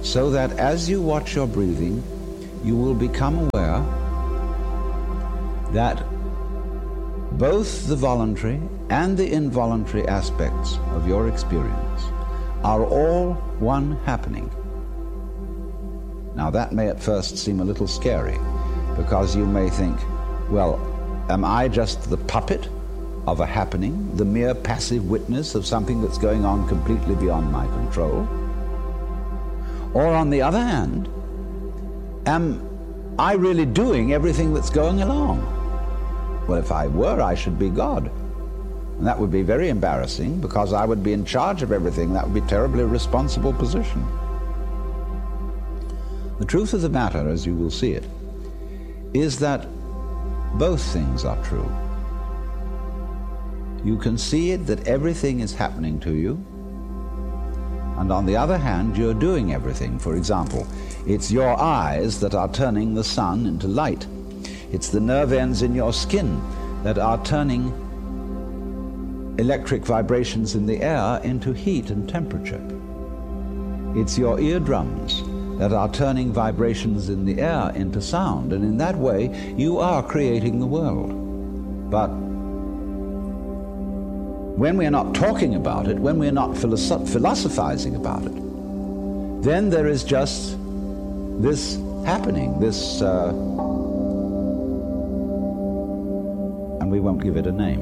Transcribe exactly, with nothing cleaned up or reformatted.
so that as you watch your breathing, you will become aware that both the voluntary and the involuntary aspects of your experience are all one happening. Now that may at first seem a little scary, because you may think, well, am I just the puppet of a happening, the mere passive witness of something that's going on completely beyond my control? Or on the other hand, am I really doing everything that's going along? Well, if I were, I should be God. And that would be very embarrassing, because I would be in charge of everything. That would be a terribly responsible position. The truth of the matter, as you will see it, is that both things are true. You can see it that everything is happening to you, and on the other hand, you're doing everything. For example, it's your eyes that are turning the sun into light. It's the nerve ends in your skin that are turning electric vibrations in the air into heat and temperature. It's your eardrums that are turning vibrations in the air into sound, and in that way you are creating the world. But when we're not talking about it, when we're not philosoph- philosophizing about it, then there is just this happening, this, uh, and we won't give it a name.